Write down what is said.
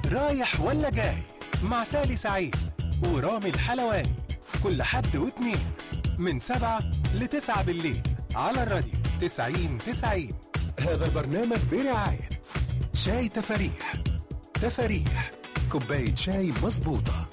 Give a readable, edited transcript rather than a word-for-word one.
رايح ولا جاي مع سالي سعيد ورامي الحلواني كل حد واثنين من 7 ل9 بالليل على الراديو 90-90. هذا البرنامج برعاية شاي تفاريح. تفاريح كوباية شاي مظبوطة.